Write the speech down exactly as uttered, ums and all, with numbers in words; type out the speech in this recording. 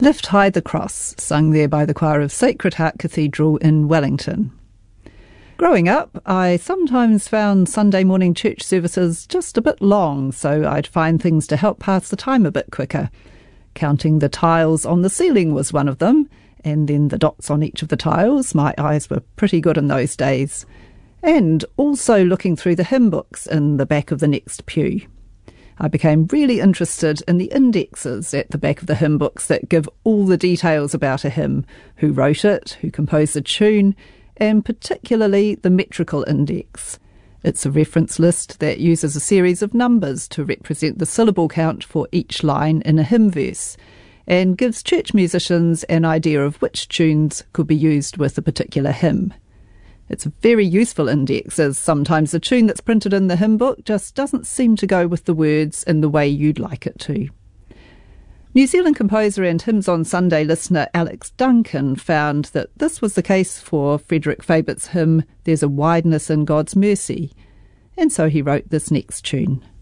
Lift High the Cross, sung there by the choir of Sacred Heart Cathedral in Wellington. Growing up, I sometimes found Sunday morning church services just a bit long, so I'd find things to help pass the time a bit quicker. Counting the tiles on the ceiling was one of them, and then the dots on each of the tiles. My eyes were pretty good in those days. And also looking through the hymn books in the back of the next pew. I became really interested in the indexes at the back of the hymn books that give all the details about a hymn, who wrote it, who composed the tune, and particularly the metrical index. It's a reference list that uses a series of numbers to represent the syllable count for each line in a hymn verse, and gives church musicians an idea of which tunes could be used with a particular hymn. It's a very useful index, as sometimes the tune that's printed in the hymn book just doesn't seem to go with the words in the way you'd like it to. New Zealand composer and Hymns on Sunday listener Alex Duncan found that this was the case for Frederick Fabit's hymn There's a Wideness in God's Mercy, and so he wrote this next tune.